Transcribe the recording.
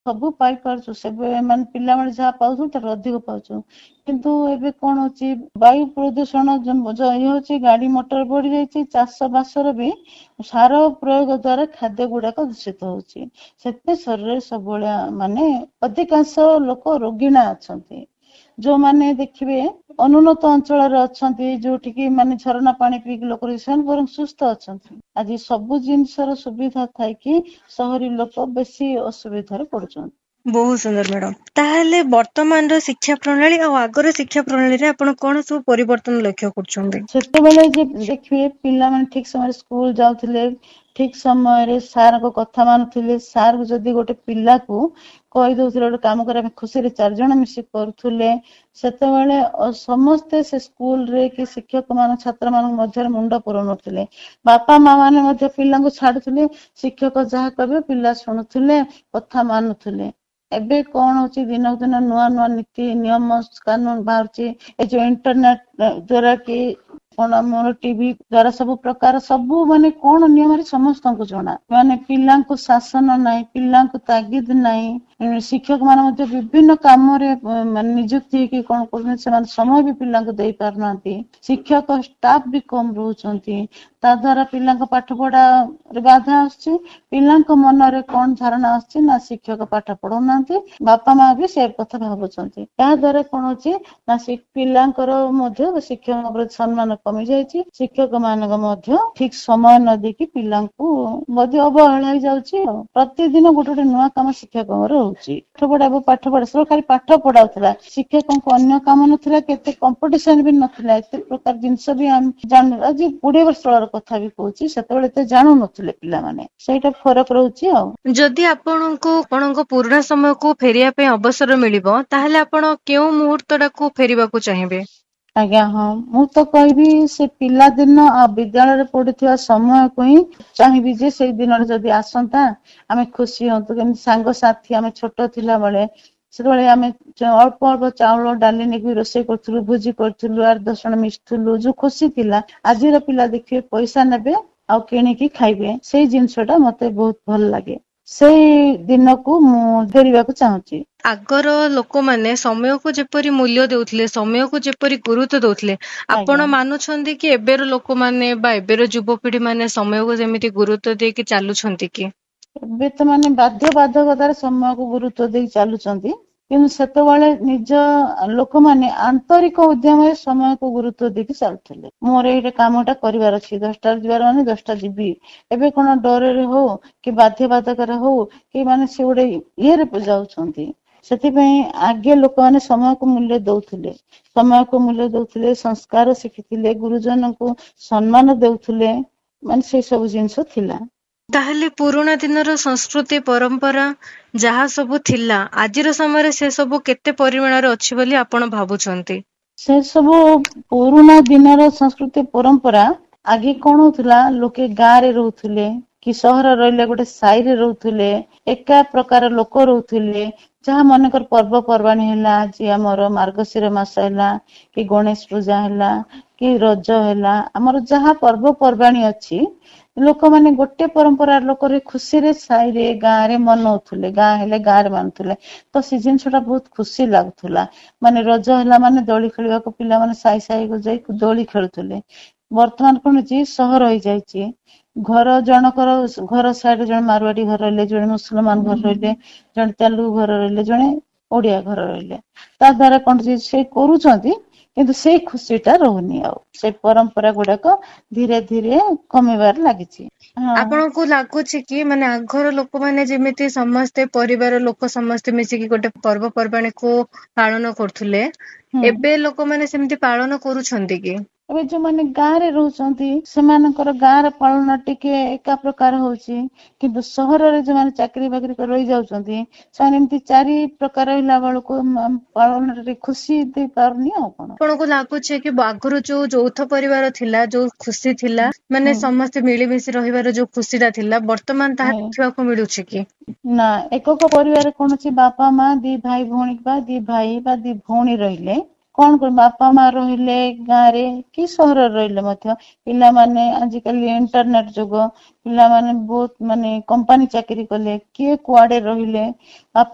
ସବୁ ପାଇପାରୁଛୁ ସେବେ ମାନେ ପିଲାମାନେ ଯାହା ପାଉଛନ୍ତି ତାର ଅଧିକ ପାଉଛୁ କିନ୍ତୁ ଏବେ କଣ ହଉଛି ବାୟୁ ପ୍ରଦୂଷଣ ଇଏ ହଉଛି ଗାଡି ମଟର ବଢି ଯାଇଛି ଚାଷ ବାସର ବି ସାର ପ୍ରୟୋଗ ଦ୍ଵାରା ଖାଦ୍ୟ ଗୁଡାକ ଦୂଷିତ ହଉଛି ସେଥିପାଇଁ ଶରୀରରେ ସବୁବେଳେ ମାନେ ଅଧିକାଂଶ ଲୋକ ରୋଗୀଣା ଅଛନ୍ତି ଯୋଉମାନେ ଦେଖିବେ ଅନୁନ୍ନତ ଅଞ୍ଚଳରେ ଅଛନ୍ତି ଯୋଉଠିକି ମାନେ ଝରଣା ପାଣି ପିଇକି ଲୋକ ସେମାନେ ବରଂ ସୁସ୍ଥ ଅଛନ୍ତି ଆଜି ସବୁ ଜିନିଷର ସୁବିଧା ଥାଇକି ସହରୀ ଲୋକ ବେଶୀ ଅସୁବିଧାରେ ପଡୁଛନ୍ତି। ବହୁତ ସୁନ୍ଦର ମ୍ୟାଡାମ। ତାହେଲେ ବର୍ତ୍ତମାନର ଶିକ୍ଷା ପ୍ରଣାଳୀ ଆଉ ଆଗର ଶିକ୍ଷା ପ୍ରଣାଳୀରେ ଆପଣ କଣ ସବୁ ପରିବର୍ତ୍ତନ ଲକ୍ଷ୍ୟ କରୁଛନ୍ତି? ସେତେବେଳେ ଯେ ଦେଖିବେ ପିଲାମାନେ ଠିକ ସମୟରେ ସ୍କୁଲ ଯାଉଥିଲେ ଠିକ ସମୟରେ ସାରଙ୍କ କଥା ମାନୁଥିଲେ ସାର୍ ଯଦି ଗୋଟେ ପିଲାକୁ କହିଦଉଥିଲେ ଗୋଟେ କାମ କରିବା ପାଇଁ ଖୁସିରେ 4 ଜଣ ମିଶି କରୁଥିଲେ ସେତେବେଳେ ସମସ୍ତେ ସେ ସ୍କୁଲରେ କି ଶିକ୍ଷକ ମାନ ଛାତ୍ର ମାନଙ୍କ ମଧ୍ୟରେ ମୁଣ୍ଡ ପୁରଉନଥିଲେ ବାପା ମା ମାନେ ମଧ୍ୟ ପିଲାଙ୍କୁ ଛାଡୁଥିଲେ ଶିକ୍ଷକ ଯାହା କହିବେ ପିଲା ଶୁଣୁଥିଲେ କଥା ମାନୁଥିଲେ ଏବେ କଣ ହଉଛି ଦିନକୁ ଦିନ ନୂଆ ନୂଆ ନୀତି ନିୟମ କାନୁନ ବାହାରୁଛି ଏ ଯୋଉ ଇଣ୍ଟରନେଟ ଦ୍ଵାରା କି କଣ ଆମର ଟିଭି ଦ୍ଵାରା ସବୁ ପ୍ରକାର ସବୁ ମାନେ କଣ ନିୟମରେ ସମସ୍ତଙ୍କୁ ଜଣା ମାନେ ପିଲାଙ୍କୁ ଶାସନ ନାହିଁ ପିଲାଙ୍କୁ ତାଗିଦ ନାହିଁ ଶିକ୍ଷକ ମାନେ ମଧ୍ୟ ବିଭିନ୍ନ କାମରେ ମାନେ ନିଯୁକ୍ତି ହେଇକି କଣ କରୁଛନ୍ତି ସେମାନେ ସମୟ ବି ପିଲାଙ୍କୁ ଦେଇ ପାରୁନାହାନ୍ତି ଶିକ୍ଷକ ଷ୍ଟାଫ ବି କମ ରହୁଛନ୍ତି ତା ଦ୍ଵାରା ପିଲାଙ୍କ ପାଠ ପଢାରେ ବାଧା ଆସୁଛି ପିଲାଙ୍କ ମନରେ କଣ ଧାରଣା ଆସୁଛି ନା ଶିକ୍ଷକ ପାଠ ପଢଉନାହାନ୍ତି ବାପା ମା ବି ସେ କଥା ଭାବୁଛନ୍ତି ଏହା ଦ୍ଵାରା କଣ ହଉଛି ନା ସେ ପିଲାଙ୍କର ମଧ୍ୟ ଶିକ୍ଷକଙ୍କ ପ୍ରତି ସମ୍ମାନ କମି ଯାଇଛି ଶିକ୍ଷକ ମାନଙ୍କ ମଧ୍ୟ ଠିକ ସମୟ ନ ଦେଇକି ପିଲାଙ୍କୁ ମଧ୍ୟ ଅବହେଳା ହେଇଯାଉଛି ଆଉ ପ୍ରତିଦିନ ଗୋଟେ ଗୋଟେ ନୂଆ କାମ ଶିକ୍ଷକଙ୍କର ହଉଛି ପାଠ ପଢା ସବୁ ଖାଲି ପାଠ ପଢାଉଥିଲା ଶିକ୍ଷକଙ୍କୁ ଅନ୍ୟ କାମ ନଥିଲା କେତେ କମ୍ପିଟିସନ ବି ନଥିଲା ଏତେ ପ୍ରକାର ଜିନିଷ ବି ଆମେ ଜାଣୁ ଆଜି 20 ବର୍ଷ ତଳର କଥା ବି କହୁଛି ସେତେବେଳେ ଏତେ ଜାଣୁନଥିଲେ ପିଲାମାନେ ସେଇଟା ଫରକ ରହୁଛି ଆଉ ଯଦି ଆପଣଙ୍କୁ ଆପଣଙ୍କ ପୁରୁଣା ସମୟକୁ ଫେରିବା ପାଇଁ ଅବସର ମିଳିବ ତାହେଲେ ଆପଣ କେଉଁ ମୁହୂର୍ତ୍ତ ଟାକୁ ଫେରିବାକୁ ଚାହିଁବେ? ଆଜ୍ଞା ହଁ ମୁଁ ତ କହିବି ସେ ପିଲାଦିନ ଆଉ ବିଦ୍ୟାଳୟରେ ପଢୁଥିବା ସମୟକୁ ହିଁ ଚାହିଁବି ଯେ ସେଇ ଦିନରେ ଯଦି ଆସନ୍ତା ଆମେ ଖୁସି ହୁଅନ୍ତୁ କେମିତି ସାଙ୍ଗସାଥି ଆମେ ଛୋଟ ଥିଲା ବେଳେ ସେତେବେଳେ ଆମେ ଅଳ୍ପ ଅଳ୍ପ ଚାଉଳ ଡାଲି ନେଇକି ରୋଷେଇ କରୁଥିଲୁ ଭୋଜି କରୁଥିଲୁ 8-10 ଜଣ ମିଶୁଥିଲୁ ଯୋଉ ଖୁସି ଥିଲା ଆଜିର ପିଲା ଦେଖିବେ ପଇସା ନେବେ ଆଉ କିଣିକି ଖାଇବେ ସେଇ ଜିନିଷ ଟା ମତେ ବହୁତ ଭଲ ଲାଗେ ସେଇ ଦିନକୁ ମୁଁ ଫେରିବାକୁ ଚାହୁଁଛି। ଆଗର ଲୋକମାନେ ସମୟକୁ ଯେପରି ମୂଲ୍ୟ ଦଉଥିଲେ ସମୟକୁ ଯେପରି ଗୁରୁତ୍ୱ ଦଉଥିଲେ ଆଜ୍ଞା ଆପଣ ମାନୁଛନ୍ତି କି ଏବେର ଲୋକମାନେ ବା ଏବେର ଯୁବପିଢି ମାନେ ସମୟକୁ ଯେମିତି ଗୁରୁତ୍ୱ ଦେଇକି ଚାଲୁଛନ୍ତି କି? ଏବେ ତ ମାନେ ବାଧ୍ୟବାଧକତାରେ ସମୟକୁ ଗୁରୁତ୍ୱ ଦେଇ ଚାଲୁଛନ୍ତି କିନ୍ତୁ ସେତେବେଳେ ନିଜ ଲୋକମାନେ ଆନ୍ତରିକ ଉଦ୍ୟମରେ ସମୟକୁ ଗୁରୁତ୍ୱ ଦେଇକି ଚାଲୁଥିଲେ ମୋର ଏଇଟା କାମଟା କରିବାର ଅଛି 10ଟାରେ ଯିବାର ମାନେ 10ଟା ଯିବି ଏବେ କଣ ଡରରେ ହଉ କି ବାଧ୍ୟବାଧକରେ ହଉ କି ମାନେ ସେ ଗୋଟେ ଇଏରେ ଯାଉଛନ୍ତି ସେଥିପାଇଁ ଆଗେ ଲୋକମାନେ ସମୟକୁ ମୂଲ୍ୟ ଦଉଥିଲେ ସମୟକୁ ମୂଲ୍ୟ ଦଉଥିଲେ ସଂସ୍କାର ଶିଖିଥିଲେ ଗୁରୁଜନଙ୍କୁ ସମ୍ମାନ ଦଉଥିଲେ ମାନେ ସେ ସବୁ ଜିନିଷ ଥିଲା। ତାହେଲେ ପୁରୁଣା ଦିନର ସଂସ୍କୃତି ପରମ୍ପରା ଯାହା ସବୁ ଥିଲା ଆଜିର ସମୟରେ ସେ ସବୁ କେତେ ପରିମାଣରେ ଅଛି ବୋଲି ଆପଣ ଭାବୁଛନ୍ତି? ସେ ସବୁ ପୁରୁଣା ଦିନର ସଂସ୍କୃତି ପରମ୍ପରା ଆଗେ କଣ ହଉଥିଲା ଲୋକେ ଗାଁ ରେ ରହୁଥିଲେ କି ସହର ରହିଲେ ଗୋଟେ ସାହିରେ ରହୁଥିଲେ ଏକା ପ୍ରକାର ଲୋକ ରହୁଥିଲେ ଯାହା ମନେକର ପର୍ବପର୍ବାଣୀ ହେଲା ଆଜି ଆମର ମାର୍ଗଶିର ମାସ ହେଲା କି ଗଣେଶ ପୂଜା ହେଲା କି ରଜ ହେଲା ଆମର ଯାହା ପର୍ବପର୍ବାଣୀ ଅଛି ଲୋକମାନେ ଗୋଟେ ପରମ୍ପରାର ଲୋକରେ ଖୁସିରେ ସାହିରେ ଗାଁ ରେ ମନଉଥିଲେ ଗାଁ ହେଲେ ଗାଁ ରେ ମାନୁଥିଲେ ତ ସେ ଜିନିଷ ଟା ବହୁତ ଖୁସି ଲାଗୁଥିଲା ମାନେ ରଜ ହେଲା ମାନେ ଦୋଳି ଖେଳିବାକୁ ପିଲାମାନେ ସାହି ସାହିକୁ ଯାଇ ଦୋଳି ଖେଳୁଥିଲେ ବର୍ତ୍ତମାନ କଣ ଅଛି ସହର ହେଇଯାଇଛି ଘର ଜଣକର ଘର ସାଇଡରେ ଜଣେ ମାରୁଆଡି ଘର ରହିଲେ ଜଣେ ମୁସଲମାନ ଘର ରହିଲେ ଜଣେ ତେଲୁଗୁ ଘର ରହିଲେ ଜଣେ ଓଡିଆ ଘର ରହିଲେ ତା ଦ୍ଵାରା କଣ ସେ କରୁଛନ୍ତି କିନ୍ତୁ ସେଇ ଖୁସି ଟା ରହୁନି ଆଉ ସେଇ ପରମ୍ପରା ଗୁଡାକ ଧୀରେ ଧୀରେ କମିବାରେ ଲାଗିଛି। ହଁ ଆପଣଙ୍କୁ ଲାଗୁଛି କି ମାନେ ଆଗର ଲୋକମାନେ ଯେମିତି ସମସ୍ତେ ପରିବାର ଲୋକ ସମସ୍ତେ ମିଶିକି ଗୋଟେ ପର୍ବପର୍ବାଣୀ କୁ ପାଳନ କରୁଥିଲେ ହୁଁ ଏବେ ଲୋକମାନେ ସେମିତି ପାଳନ କରୁଛନ୍ତି କି? ଏବେ ଯୋଉମାନେ ଗାଁ ରେ ରହୁଛନ୍ତି ସେମାନଙ୍କର ଗାଁ ର ପାଳନା ଟିକେ ଏକା ପ୍ରକାର ହଉଛି କିନ୍ତୁ ସହରରେ ଯୋଉମାନେ ଚାକିରୀ ବାକିରି କରି ରହିଯାଉଛନ୍ତି ସେମାନେ ଏମିତି 4 ପ୍ରକାର ହେଲା ବେଳକୁ ପାଳନରେ ଟିକେ ଖୁସି ଦେଇ ପାରୁନି ଆଉ କଣ। ଆପଣଙ୍କୁ ଲାଗୁଛି କି ଆଗରୁ ଯୋଉ ଯୌଥ ପରିବାର ଥିଲା ଯୋଉ ଖୁସି ଥିଲା ମାନେ ହୁଁ ସମସ୍ତେ ମିଳିମିଶି ରହିବାର ଯୋଉ ଖୁସି ଟା ଥିଲା ବର୍ତ୍ତମାନ ତାହା ହୁଁ ଦେଖିବାକୁ ମିଳୁଛି କି? ନା ଏକକ ପରିବାର କଣ ଅଛି ବାପା ମା 2 ଭାଇ ଭଉଣୀ ବା 2 ଭାଇ ବା 2 ଭଉଣୀ ରହିଲେ କଣ କର ବାପା ମା ରହିଲେ ଗାଁ ରେ କି ସହରରେ ରହିଲେ ମଧ୍ୟ ପିଲାମାନେ ଆଜିକାଲି ଇଣ୍ଟରନେଟ ଯୁଗ ପିଲାମାନେ ବହୁତ ମାନେ କମ୍ପାନୀ ଚାକିରୀ କଲେ କିଏ କୁଆଡେ ରହିଲେ ବାପା